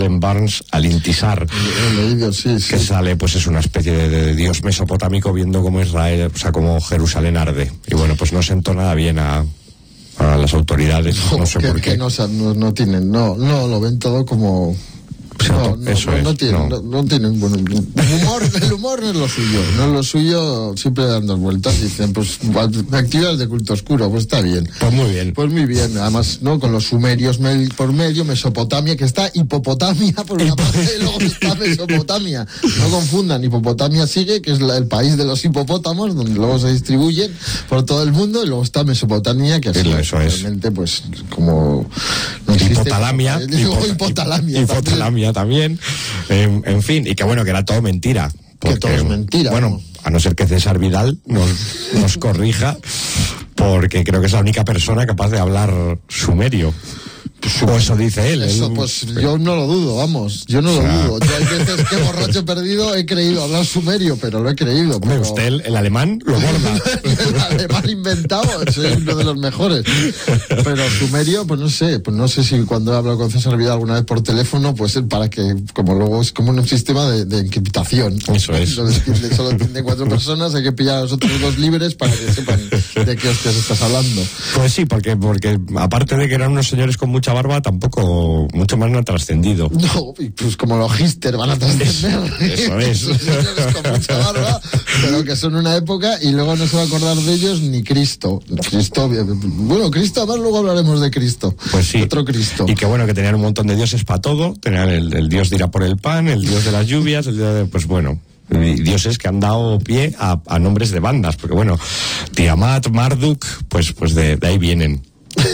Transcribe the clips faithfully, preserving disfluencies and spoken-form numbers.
Barnes al Intisar, leído, sí, sí. que sale, pues es una especie de, de dios mesopotámico viendo cómo Israel, o sea, cómo Jerusalén arde. Y bueno, pues no sentó nada bien a, a las autoridades, no, no sé que, por qué. Que no, no, no tienen, no, no, lo ven todo como... No, no, Eso no, es, no tienen, no. no, no tienen bueno, el humor, el humor no es lo suyo, no es lo suyo, siempre dan dos vueltas y dicen, pues actividades de culto oscuro, pues está bien. Pues muy bien. Pues muy bien, además, ¿no? Con los sumerios me, por medio, Mesopotamia, que está Hipopotamia por una parte, y luego está Mesopotamia. No confundan, Hipopotamia sigue, que es la, el país de los hipopótamos, donde luego se distribuyen por todo el mundo, y luego está Mesopotamia, que así, eso es. realmente, pues, como no existe. Hipotalamia. Digo, Hipota- hipotalamia. Hipotalamia también, en, en fin, y que bueno, que era todo mentira. Porque, que todo es mentira. Bueno, ¿no? a no ser que César Vidal nos, nos corrija, porque creo que es la única persona capaz de hablar sumerio. O eso dice él. Eso, él pues yo no lo dudo, vamos, yo no o sea, lo dudo. Yo hay veces que borracho perdido he creído hablar sumerio, pero lo he creído. Hombre, pero... usted el, el alemán lo borda. El alemán inventado, soy uno de los mejores. Pero sumerio, pues no sé, pues no sé si cuando he hablado con César Vidal alguna vez por teléfono, pues para que, como luego es como un sistema de, de encriptación. Eso es. Solo entiende, solo entiende cuatro personas, hay que pillar a los otros dos libres para que sepan de qué hostias estás hablando. Pues sí, porque, porque aparte de que eran unos señores con mucha barba, tampoco mucho más no ha trascendido. No, pues como los hipster van a trascender. Eso es. Son señores con mucha barba, pero que son una época y luego no se va a acordar de ellos ni Cristo. Cristo, bueno, Cristo, además luego hablaremos de Cristo. Pues sí. Otro Cristo. Y que bueno, que tenían un montón de dioses para todo. Tenían el, el dios dirá por el pan, el dios de las lluvias, el dios de, pues bueno, dioses que han dado pie a, a nombres de bandas, porque bueno, Tiamat, Marduk, pues, pues de, de ahí vienen.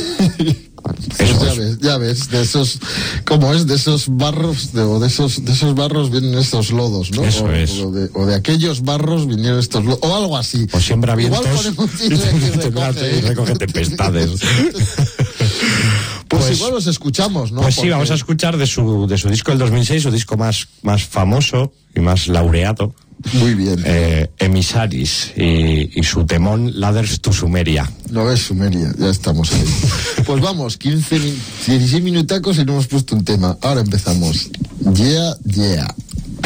Pues ya ves, ya ves, de esos, ¿cómo es? De esos barros, de, o de esos, de esos barros vienen estos lodos, ¿no? Eso o, es. O de, o de aquellos barros vinieron estos lodos, o algo así. O siembra vientos Igual ponemos y recoge, y recoge tempestades. Pues, Pues- igual los escuchamos, ¿no? Pues sí, Porque- vamos a escuchar de su, de su disco del dos mil seis, su disco más, más famoso y más laureado, Muy bien. eh, Emissaris, y, y su temón Ladders to Sumeria. No ves Sumeria, ya estamos ahí. Pues vamos, quince, min- dieciséis minutacos y no hemos puesto un tema. Ahora empezamos. Yeah, yeah.